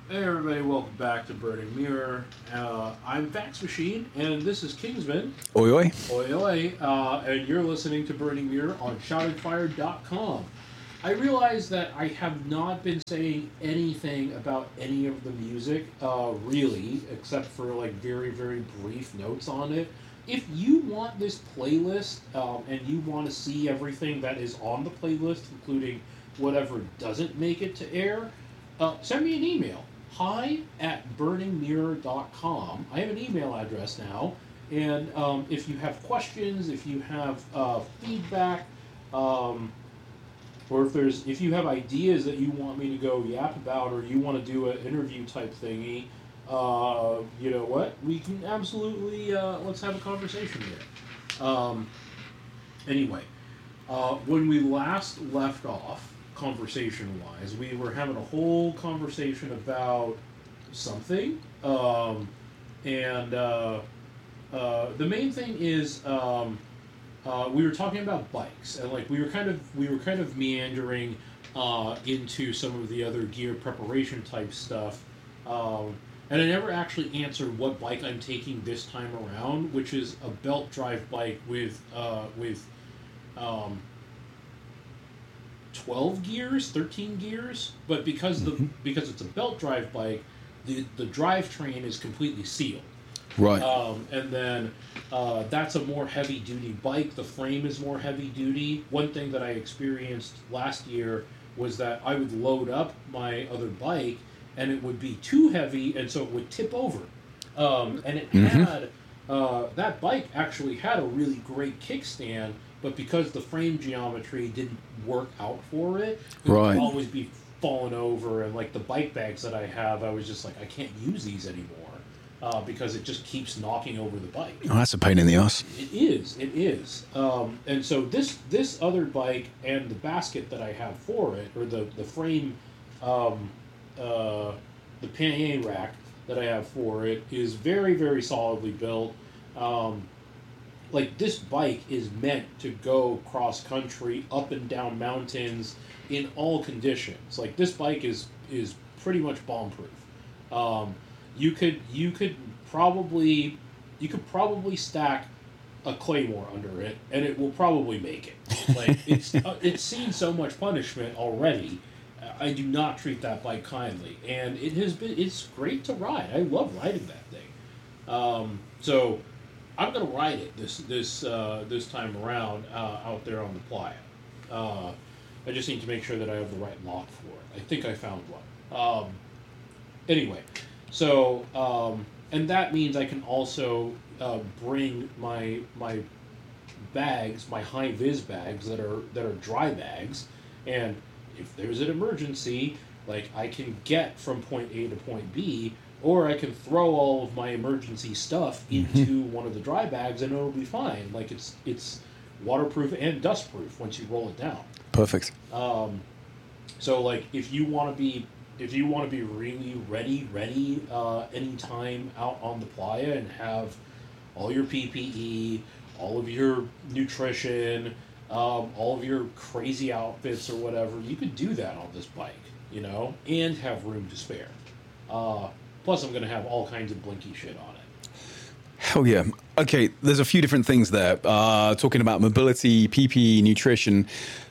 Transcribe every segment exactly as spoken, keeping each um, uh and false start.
Hey everybody, welcome back to Burning Mirror. Uh, I'm Vax Machine, and this is Kingsman. Oi, oi. Oi oi, uh, and you're listening to Burning Mirror on shouted fire dot com. I realize that I have not been saying anything about any of the music, uh, really, except for like very, very brief notes on it. If you want this playlist um, and you want to see everything that is on the playlist, including whatever doesn't make it to air, uh, send me an email. Hi at burning mirror dot com. I have an email address now, and um, if you have questions, if you have uh, feedback, um, or if there's if you have ideas that you want me to go yap about, or you want to do an interview type thingy, uh, you know what? We can absolutely uh, let's have a conversation here. Um, anyway, uh, when we last left off, conversation wise, we were having a whole conversation about something, um, and uh, uh, the main thing is. Um, uh, we were talking about bikes, and like we were kind of we were kind of meandering uh, into some of the other gear preparation type stuff, um, and I never actually answered what bike I'm taking this time around, which is a belt drive bike with uh, with um, twelve gears, thirteen gears, but because the Mhm. because it's a belt drive bike, the the drivetrain is completely sealed. Right. Um, and then uh, that's a more heavy duty bike. The frame is more heavy duty. One thing that I experienced last year was that I would load up my other bike and it would be too heavy, and so it would tip over. Um, and it hmm had uh, that bike actually had a really great kickstand, but because the frame geometry didn't work out for it, it would Right. always be falling over. And like the bike bags that I have, I was just like, I can't use these anymore uh, because it just keeps knocking over the bike. Oh, that's a pain in the ass. It is, it is, um, and so this this other bike and the basket that I have for it, or the the frame, um, uh, the pannier rack that I have for it, is very very solidly built. Um, like this bike is meant to go cross country, up and down mountains, in all conditions. Like this bike is is pretty much bomb proof. Um, you could you could probably you could probably stack a claymore under it, and it will probably make it. Like it's uh, it's seen so much punishment already. uh, I do not treat that bike kindly, and it has been it's great to ride. I love riding that thing. Um, so I'm gonna ride it this this uh, this time around uh, out there on the playa. Uh, I just need to make sure that I have the right lock for it. I think I found one. Um, anyway, so um, and that means I can also uh, bring my my bags, my high vis bags that are that are dry bags, and if there's an emergency, like I can get from point A to point B, or I can throw all of my emergency stuff hmm into one of the dry bags and it'll be fine. Like it's it's waterproof and dustproof once you roll it down. Perfect. Um, so like if you want to be if you want to be really ready, ready uh, anytime out on the playa and have all your P P E, all of your nutrition, um, all of your crazy outfits or whatever, you could do that on this bike, you know, and have room to spare. Uh, plus, I'm going to have all kinds of blinky shit on it. Hell yeah. Okay, there's a few different things there. Uh, talking about mobility, P P E, nutrition.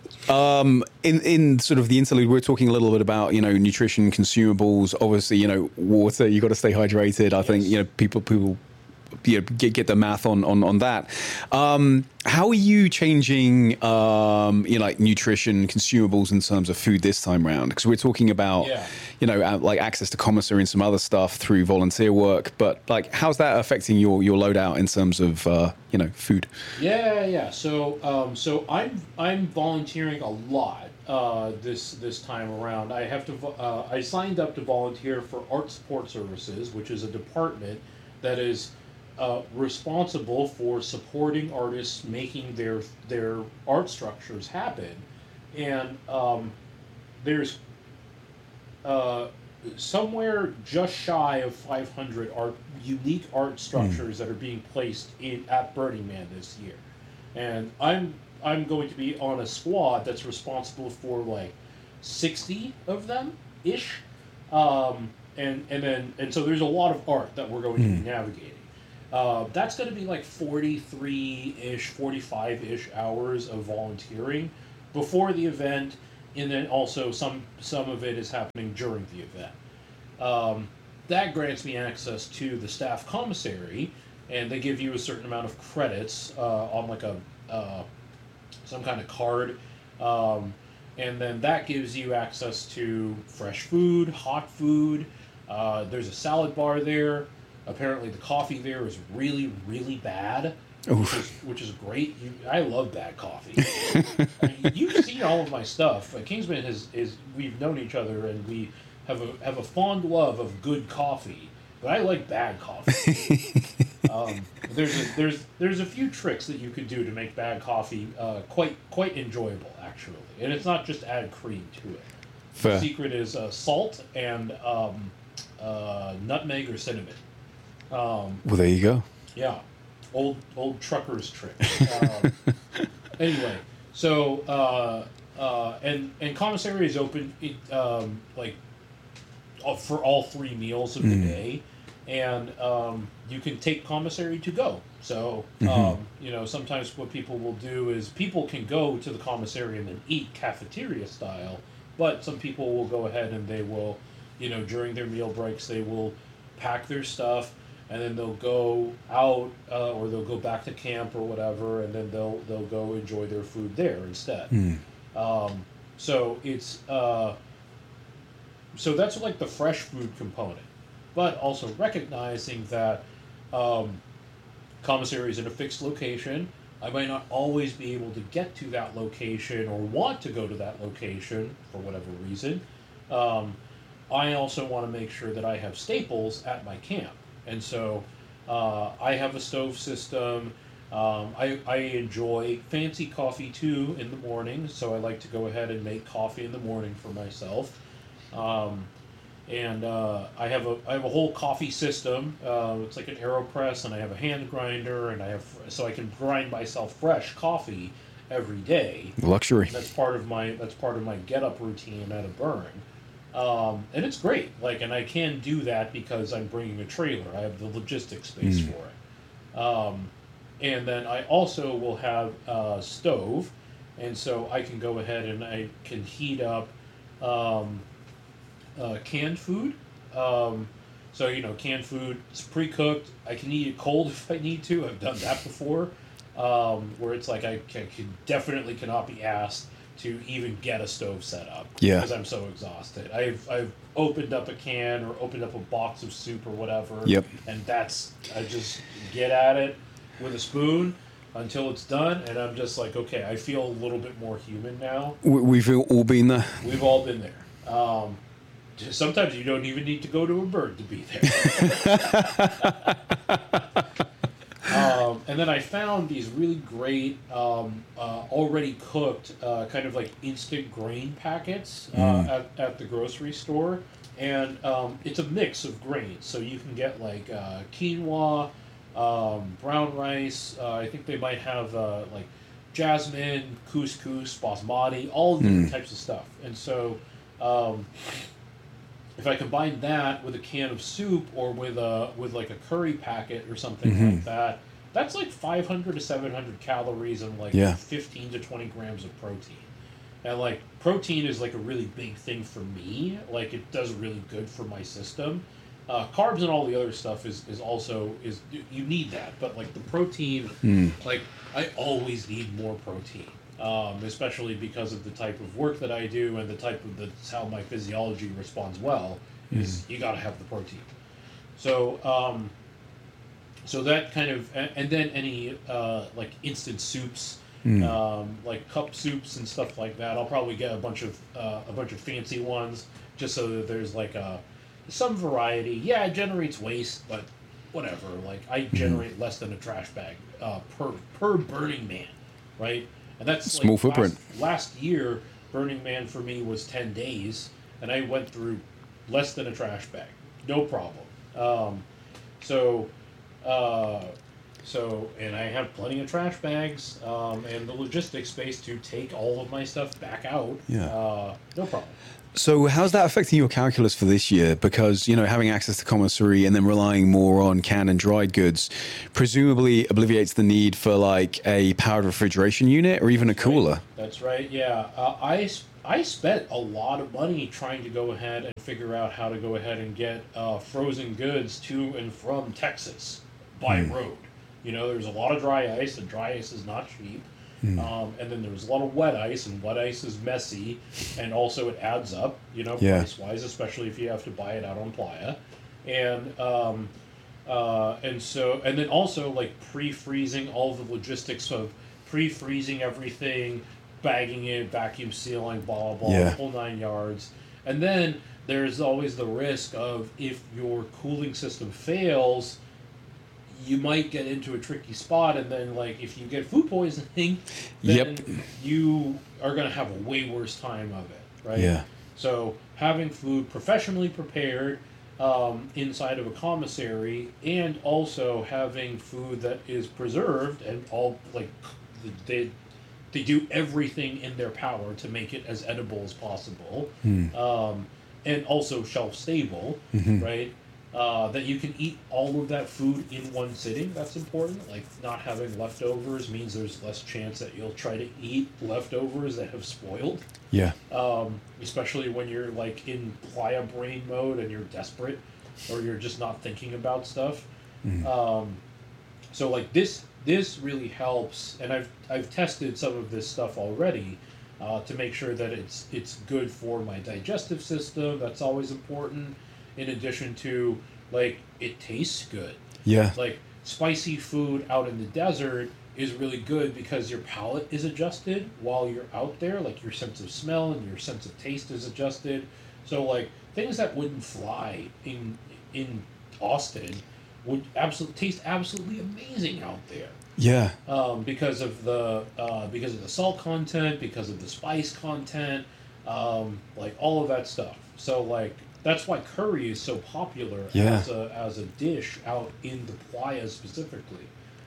Um, in in sort of the interlude, we're talking a little bit about you know nutrition, consumables. Obviously, you know water. You got to stay hydrated. I think Yes. you know people people you know, get get the math on on on that. Um, how are you changing um, you know like nutrition, consumables in terms of food this time round? Because we're talking about Yeah. you know uh, like access to commissary and some other stuff through volunteer work. But like, how's that affecting your your loadout in terms of uh, you know food? Yeah, yeah. So, um, so I'm I'm volunteering a lot uh, this this time around. I have to. vo- Uh, I signed up to volunteer for Art Support Services, which is a department that is uh, responsible for supporting artists making their their art structures happen. And um, there's uh, somewhere just shy of five hundred art unique art structures that are being placed in at Burning Man this year, and I'm I'm going to be on a squad that's responsible for like sixty of them ish. Um, and and then and so there's a lot of art that we're going to be navigating. Uh, that's going to be like forty-three-ish, forty-five-ish hours of volunteering before the event, and then also some some of it is happening during the event. Um, that grants me access to the staff commissary, and they give you a certain amount of credits uh, on like a uh, some kind of card, um, and then that gives you access to fresh food, hot food. Uh, there's a salad bar there. Apparently, the coffee there is really, really bad, which is, which is great. You, I love bad coffee. I mean, you've seen all of my stuff. Uh, Kingsman has is we've known each other, and we have a have a fond love of good coffee. But I like bad coffee. um, there's a, there's there's a few tricks that you could do to make bad coffee uh, quite quite enjoyable, actually, and it's not just add cream to it. Fair. The secret is uh, salt and um, uh, nutmeg or cinnamon. Um, Well, there you go. yeah, old old trucker's trick. Um, anyway, so uh, uh, and and commissary is open it, um, like uh, for all three meals of the day, and um, you can take commissary to go. So um, you know, sometimes what people will do is people can go to the commissary and then eat cafeteria style, but some people will go ahead and they will, you know, during their meal breaks they will pack their stuff. And then they'll go out, uh, or they'll go back to camp or whatever, and then they'll they'll go enjoy their food there instead. Mm. Um, so it's uh, so that's like the fresh food component, but also recognizing that um, commissary is in a fixed location. I might not always be able to get to that location or want to go to that location for whatever reason. Um, I also want to make sure that I have staples at my camp. And so uh, I have a stove system. Um, I, I enjoy fancy coffee too in the morning, so I like to go ahead and make coffee in the morning for myself. Um, and uh, I have a I have a whole coffee system. Uh, it's like an AeroPress, and I have a hand grinder, and I have so I can grind myself fresh coffee every day. Luxury. That's part of my that's part of my get up routine at a burn. Um, and it's great, like, and I can do that because I'm bringing a trailer. I have the logistics space Mm. for it. Um, and then I also will have a stove, and so I can go ahead and I can heat up um, uh, canned food. Um, so, you know, canned food, it's pre-cooked. I can eat it cold if I need to. I've done that before, um, where it's like I can, can definitely cannot be asked to even get a stove set up Yeah. because I'm so exhausted. I've I've opened up a can or opened up a box of soup or whatever. Yep. And that's I just get at it with a spoon until it's done, and I'm just like, okay, I feel a little bit more human now. We, we've all been there. We've all been there. Um, just sometimes you don't even need to go to a bird to be there. Um, and then I found these really great, um, uh, already cooked, uh, kind of like instant grain packets uh, Mm. at, at the grocery store. And um, it's a mix of grains. So you can get like uh, quinoa, um, brown rice. Uh, I think they might have uh, like jasmine, couscous, basmati, all different Mm. types of stuff. And so um, if I combine that with a can of soup or with a with like a curry packet or something Mhm. like that, that's like five hundred to seven hundred calories and like Yeah. fifteen to twenty grams of protein. And like protein is like a really big thing for me. Like it does really good for my system. Uh, carbs and all the other stuff is, is also is you need that, but like the protein, Mm. like I always need more protein. Um, especially because of the type of work that I do and the type of that's how my physiology responds well, is you got to have the protein. So, um, so that kind of, and, and then any uh, like instant soups, Mm. um, like cup soups and stuff like that. I'll probably get a bunch of uh, a bunch of fancy ones just so that there's like a some variety. Yeah, it generates waste, but whatever. Like I generate less than a trash bag uh, per per Burning Man, right? And that's Small like footprint. Last, last year, Burning Man for me was ten days, and I went through less than a trash bag, no problem. Um, so, uh, so, and I have plenty of trash bags um, and the logistics space to take all of my stuff back out. Yeah. Uh, no problem. So how's that affecting your calculus for this year? Because, you know, having access to commissary and then relying more on canned and dried goods presumably alleviates the need for like a powered refrigeration unit or even a cooler. Right. That's right, yeah. Uh, I, I spent a lot of money trying to go ahead and figure out how to go ahead and get uh, frozen goods to and from Texas by Hmm. road. You know, there's a lot of dry ice, and dry ice is not cheap. Hmm. Um, and then there's a lot of wet ice, and wet ice is messy, and also it adds up, you know, Yeah. price-wise, especially if you have to buy it out on Playa. And um, uh, and so, and then also like pre-freezing all the logistics of pre-freezing everything, bagging it, vacuum sealing, blah blah blah, Yeah. the whole nine yards. And then there's always the risk of if your cooling system fails, you might get into a tricky spot, and then like if you get food poisoning, then Yep. you are going to have a way worse time of it, right? Yeah. So having food professionally prepared um, inside of a commissary, and also having food that is preserved and all like they they do everything in their power to make it as edible as possible, Hmm. um, and also shelf stable, Mhm. right? Uh, that you can eat all of that food in one sitting. That's important. Like not having leftovers means there's less chance that you'll try to eat leftovers that have spoiled. Yeah. Um, especially when you're like in playa brain mode and you're desperate, or you're just not thinking about stuff. Mhm. Um, so like this, this really helps, and I've I've tested some of this stuff already uh, to make sure that it's it's good for my digestive system. That's always important. In addition to like it tastes good. Yeah. Like spicy food out in the desert is really good because your palate is adjusted while you're out there. Like your sense of smell and your sense of taste is adjusted. So like things that wouldn't fly in in Austin would absolutely taste absolutely amazing out there. Yeah. Um, because of the uh, because of the salt content, because of the spice content, um, like all of that stuff. So like that's why curry is so popular Yeah. as a as a dish out in the playa specifically.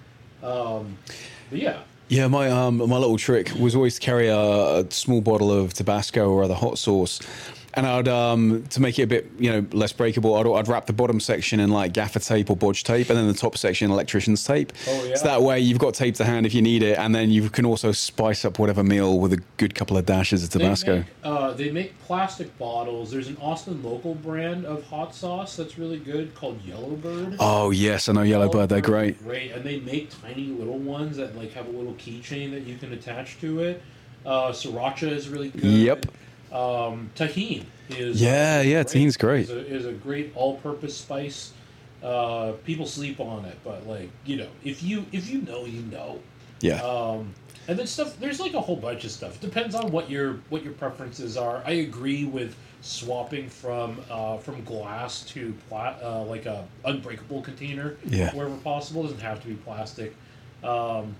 Um, but yeah, Yeah, my um my little trick was always to carry a, a small bottle of Tabasco or other hot sauce, and I'd um to make it a bit you know less breakable, I'd, I'd wrap the bottom section in like gaffer tape or bodge tape, and then the top section electrician's tape. Oh, yeah. So that way you've got tape to hand if you need it, and then you can also spice up whatever meal with a good couple of dashes of Tabasco. They make, uh, they make plastic bottles. There's an Austin local brand of hot sauce that's really good called Yellowbird. Oh yes, I know Yellowbird. They're great. Great, and they make tiny little ones that like have a little keychain that you can attach to it. Uh, Sriracha is really good. Yep. Um, Tajin is Yeah, yeah, Tahin's great. Is a, is a great all-purpose spice. Uh, people sleep on it, but like you know, if you if you know, you know. Yeah. Um, and then stuff. There's like a whole bunch of stuff. It depends on what your what your preferences are. I agree with swapping from uh, from glass to pla- uh, like a unbreakable container Yeah. wherever possible. It doesn't have to be plastic. Um,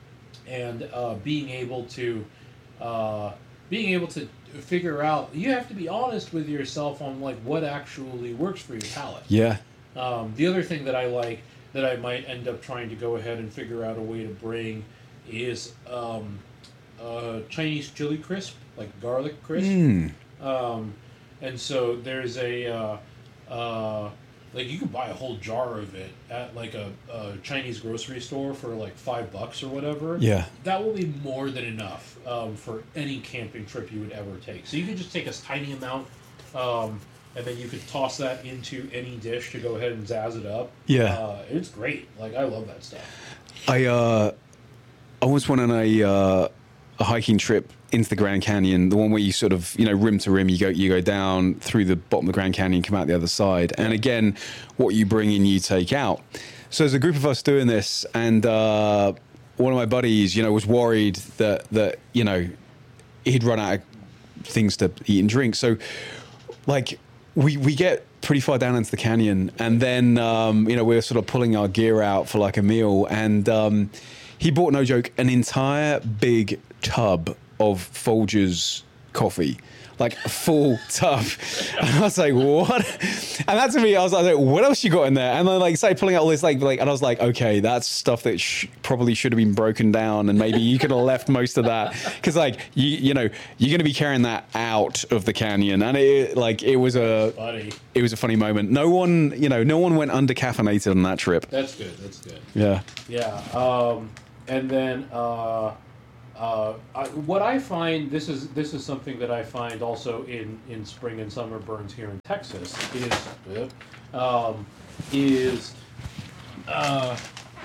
and uh, being able to uh, being able to figure out, you have to be honest with yourself on like what actually works for your palate. Yeah. Um, the other thing that I like that I might end up trying to go ahead and figure out a way to bring is um, uh, Chinese chili crisp, like garlic crisp. Mm. Um, and so there's a uh, uh, like you can buy a whole jar of it at like a, a Chinese grocery store for like five bucks or whatever. Yeah. That will be more than enough um, for any camping trip you would ever take. So you could just take a tiny amount, um, and then you could toss that into any dish to go ahead and zazz it up. Yeah. Uh, it's great. Like I love that stuff. I uh, I once went on a uh, a hiking trip into the Grand Canyon, the one where you sort of, you know, rim to rim, you go you go down through the bottom of the Grand Canyon, come out the other side. And again, what you bring in, you take out. So there's a group of us doing this, and uh, one of my buddies, you know, was worried that that you know he'd run out of things to eat and drink. So, like, we we get pretty far down into the canyon, and then um, you know we're sort of pulling our gear out for like a meal, and um, he bought, no joke, an entire big tub of Folgers coffee. like full tub. And I was like, what? And that to me, I was like, what else you got in there? And then like started pulling out all this like, like and I was like, okay, that's stuff that sh- probably should have been broken down, and maybe you could have left most of that, because like you you know you're going to be carrying that out of the canyon, and it like it was a funny. it was a funny moment. No one you know no one went under caffeinated on that trip. That's good. That's good. Yeah. Yeah. Um, and then uh, uh, I, what I find this is this is something that I find also in, in spring and summer burns here in Texas is um, is uh,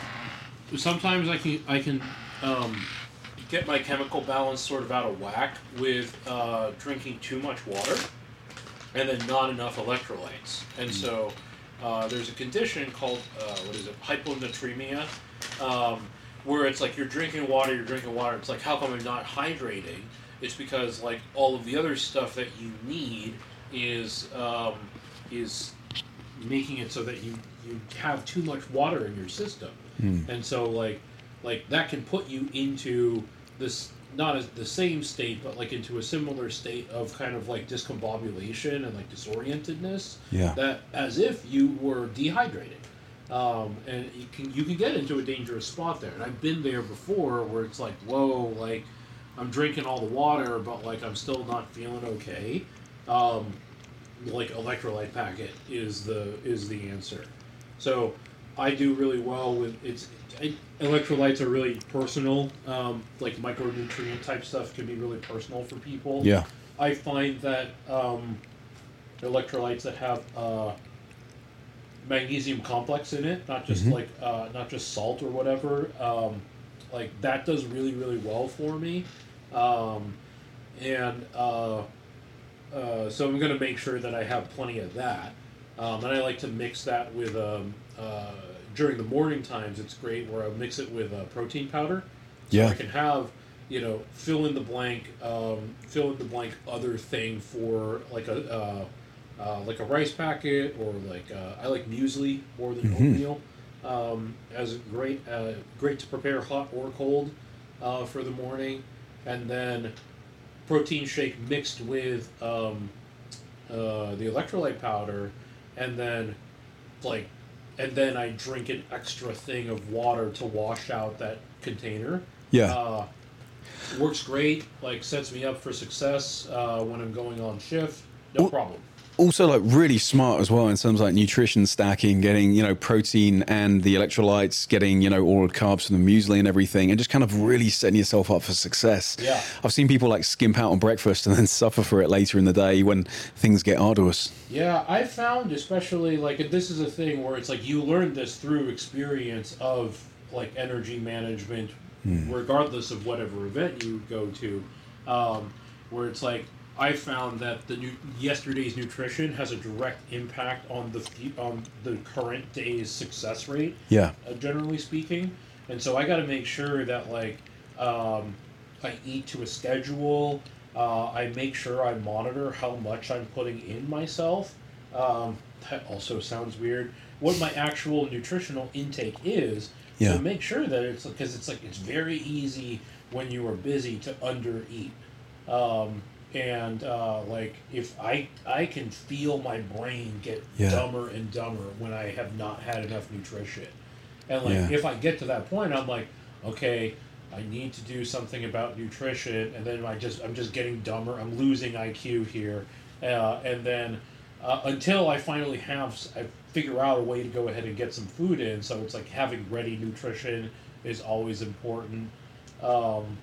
sometimes I can I can um, get my chemical balance sort of out of whack with uh, drinking too much water and then not enough electrolytes, and so. Uh, there's a condition called, uh, what is it, hyponatremia, um, where it's like you're drinking water, you're drinking water, it's like, how come I'm not hydrating? It's because, like, all of the other stuff that you need is um, is making it so that you, you have too much water in your system. Mm. And so, like, like that can put you into this, not as the same state, but like into a similar state of kind of like discombobulation and like disorientedness. Yeah. That as if you were dehydrated, um, and you can you can get into a dangerous spot there. And I've been there before, where it's like, whoa, like I'm drinking all the water, but like I'm still not feeling okay. Um, like electrolyte packet is the is the answer. So I do really well with it's. I, electrolytes are really personal. Um, like micronutrient type stuff can be really personal for people. Yeah. I find that um, electrolytes that have uh, magnesium complex in it, not just Mhm. like uh, not just salt or whatever, um, like that does really really well for me. Um, and uh, uh, so I'm going to make sure that I have plenty of that. Um, and I like to mix that with um, uh, during the morning times. It's great where I mix it with uh, protein powder, so Yeah. I can have you know fill in the blank, um, fill in the blank other thing for like a uh, uh, like a rice packet, or like uh, I like muesli more than Mhm. oatmeal. Um, as a great uh, great to prepare hot or cold uh, for the morning, and then protein shake mixed with um, uh, the electrolyte powder, and then like and then I drink an extra thing of water to wash out that container. Yeah. Uh, works great. Like sets me up for success uh, when I'm going on shift. No Well- problem. Also, like really smart as well in terms of like nutrition stacking, getting you know protein and the electrolytes, getting you know all the carbs from the muesli and everything, and just kind of really setting yourself up for success. Yeah. I've seen people like skimp out on breakfast and then suffer for it later in the day when things get arduous. Yeah, I found especially like this is a thing where it's like you learn this through experience of like energy management, regardless of whatever event you go to, um, where it's like I found that the new yesterday's nutrition has a direct impact on the fu- on the current day's success rate. Yeah. Uh, generally speaking, and so I got to make sure that like um, I eat to a schedule. Uh, I make sure I monitor how much I'm putting in myself. Um, that also sounds weird. What my actual nutritional intake is. Yeah. To make sure that it's because it's like it's very easy when you are busy to undereat. Um, and uh, like if I I can feel my brain get Yeah. dumber and dumber when I have not had enough nutrition. And like Yeah. if I get to that point, I'm like, okay, I need to do something about nutrition, and then I just I'm just getting dumber. I'm losing I Q here, uh, and then uh, until I finally have s- I figure out a way to go ahead and get some food in. So it's like having ready nutrition is always important, um,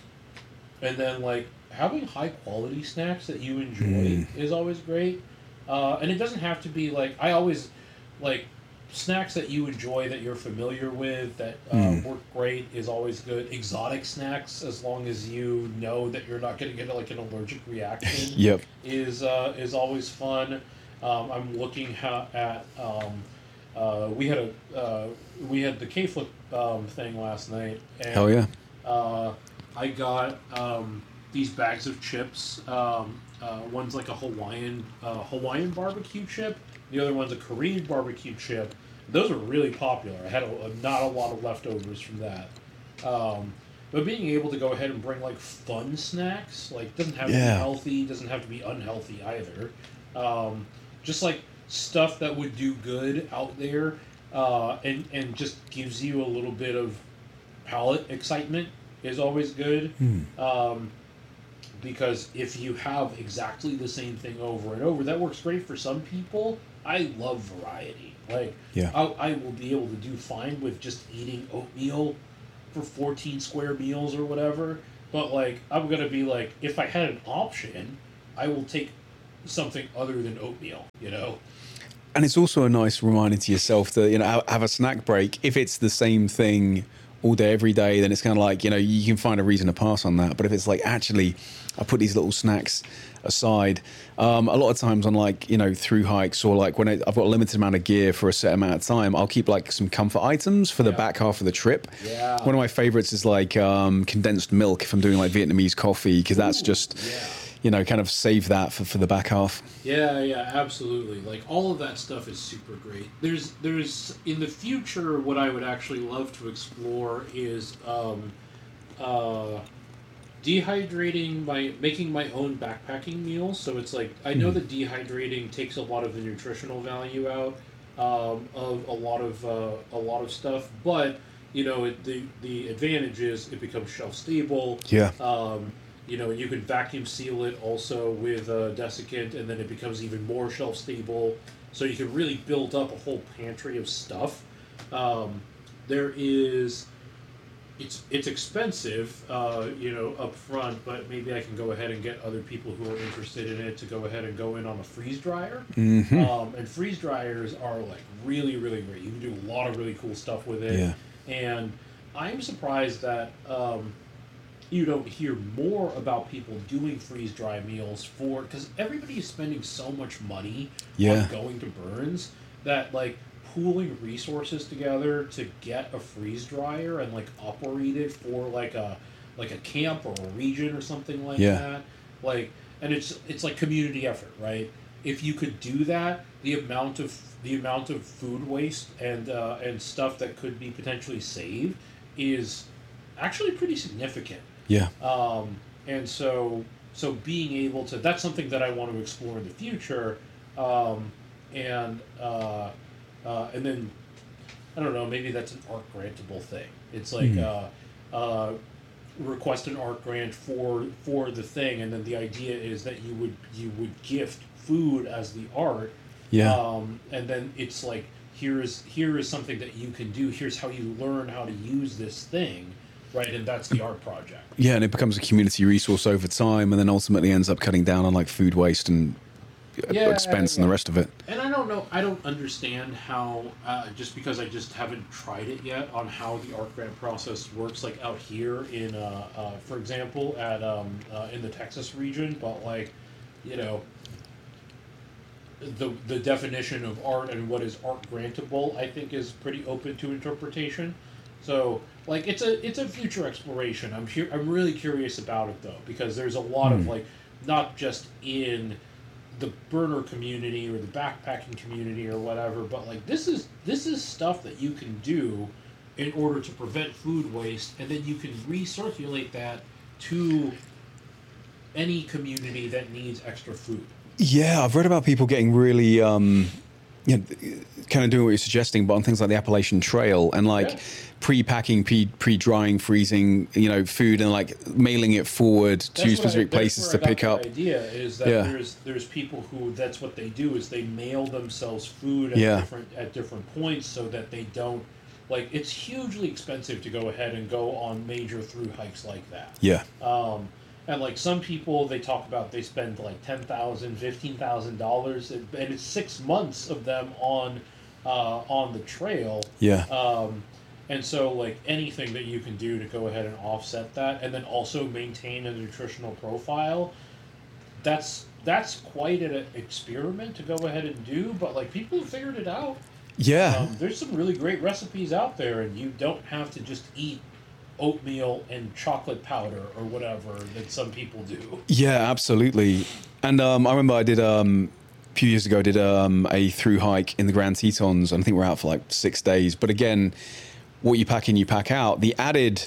and then like having high quality snacks that you enjoy Mm. is always great. Uh, and it doesn't have to be like I always like snacks that you enjoy that you're familiar with that uh, Mm. work great is always good. Exotic snacks, as long as you know that you're not going to get like an allergic reaction, Yep. is uh, is always fun. Um, I'm looking ha- at um, uh, we had a uh, we had the K Flip um, thing last night. And, Hell yeah. Uh, I got um, these bags of chips. Um, uh, one's like a Hawaiian uh, Hawaiian barbecue chip. The other one's a Korean barbecue chip. Those are really popular. I had a, a, not a lot of leftovers from that. Um, but being able to go ahead and bring like fun snacks, like doesn't have to Yeah. be healthy, doesn't have to be unhealthy either. Um, just like stuff that would do good out there, uh, and and just gives you a little bit of palate excitement is always good. Hmm. Um, because if you have exactly the same thing over and over, that works great for some people. I love variety. Like, Yeah. I, I will be able to do fine with just eating oatmeal for fourteen square meals or whatever. But, like, I'm going to be like, if I had an option, I will take something other than oatmeal, you know? And it's also a nice reminder to yourself to, you know, have, have a snack break. If it's the same thing all day, every day, then it's kind of like, you know, you can find a reason to pass on that. But if it's like, actually, I put these little snacks aside, um, a lot of times on like, you know, through hikes or like when I, I've got a limited amount of gear for a set amount of time, I'll keep like some comfort items for the Yeah. back half of the trip. Yeah. One of my favorites is like um, condensed milk if I'm doing like Vietnamese coffee, because that's Ooh, just, yeah. you know, kind of save that for, for the back half. Yeah, yeah, absolutely. Like all of that stuff is super great. There's, there's in the future, what I would actually love to explore is um, uh, dehydrating my, making my own backpacking meals. So it's like I know Mhm. that dehydrating takes a lot of the nutritional value out um, of a lot of uh, a lot of stuff, but you know it, the the advantage is it becomes shelf stable. Yeah. Um, you know, you can vacuum seal it also with a desiccant, and then it becomes even more shelf stable. So you can really build up a whole pantry of stuff. Um, there is, it's it's expensive, uh, you know, up front, but maybe I can go ahead and get other people who are interested in it to go ahead and go in on a freeze dryer. hmm Um, and freeze dryers are like really, really great. You can do a lot of really cool stuff with it. Yeah. And I'm surprised that um, you don't hear more about people doing freeze dry meals for, because everybody is spending so much money Yeah. on going to Burns that like pooling resources together to get a freeze dryer and like operate it for like a like a camp or a region or something like Yeah. that, like, and it's it's like community effort, right? If you could do that, the amount of the amount of food waste and uh, and stuff that could be potentially saved is actually pretty significant. Yeah. Um, and so, so being able to, that's something that I want to explore in the future. Um, and, uh, uh, and then, I don't know, maybe that's an art grantable thing. It's like, Hmm. uh, uh, request an art grant for, for the thing. And then the idea is that you would, you would gift food as the art. Yeah. Um, and then it's like, here is, here is something that you can do. Here's how you learn how to use this thing. Right, and that's the art project. Yeah, and it becomes a community resource over time, and then ultimately ends up cutting down on like food waste and uh, Yeah, expense and yeah. the rest of it. And I don't know, I don't understand how, uh, just because I just haven't tried it yet, on how the art grant process works, like out here in, uh, uh, for example, at um, uh, in the Texas region. But like, you know, the the definition of art and what is art grantable, I think, is pretty open to interpretation. So, like, it's a it's a future exploration. I'm cu- I'm really curious about it though, because there's a lot of Hmm. like, not just in the burner community or the backpacking community or whatever, but like this is this is stuff that you can do in order to prevent food waste, and then you can recirculate that to any community that needs extra food. Yeah, I've read about people getting really, um, you know, kind of doing what you're suggesting, but on things like the Appalachian Trail and like Yeah. pre-packing, pre pre-drying, freezing, you know, food and like mailing it forward to That's what I- specific that's places where to I got pick the up. idea is that Yeah. there's there's people who that's what they do is they mail themselves food at Yeah. different at different points so that they don't, like, it's hugely expensive to go ahead and go on major through hikes like that. Yeah, Um, and like some people, they talk about they spend like ten thousand, fifteen thousand dollars, and it's six months of them on uh, on the trail. yeah, Um, and so like anything that you can do to go ahead and offset that, and then also maintain a nutritional profile, that's that's quite an experiment to go ahead and do. But like people have figured it out. yeah. Um, there's some really great recipes out there, and you don't have to just eat oatmeal and chocolate powder or whatever that some people do. Yeah, absolutely. And um, I remember I did um, a few years ago. I did um, a through hike in the Grand Tetons, and I think we're out for like six days. But again, what you pack in, you pack out. The added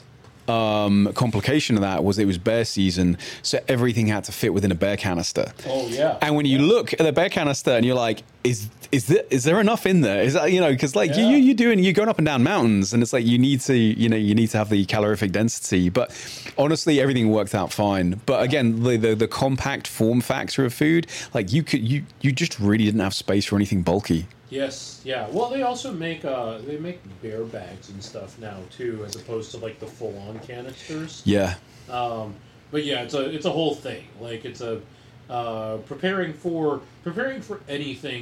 um, complication of that was it was bear season, so everything had to fit within a bear canister. Oh yeah. And when you yeah. look at the bear canister and you're like, is is there is there enough in there? Is that, you know, because like Yeah. you you doing you're going up and down mountains, and it's like you need to you know you need to have the calorific density. But honestly, everything worked out fine. But again, the the, the compact form factor of food, like you could you you just really didn't have space for anything bulky. Yes, yeah. Well, they also make uh they make bear bags and stuff now too, as opposed to like the full on canisters. Yeah. Um, but yeah, it's a it's a whole thing. Like it's a uh, preparing for preparing for anything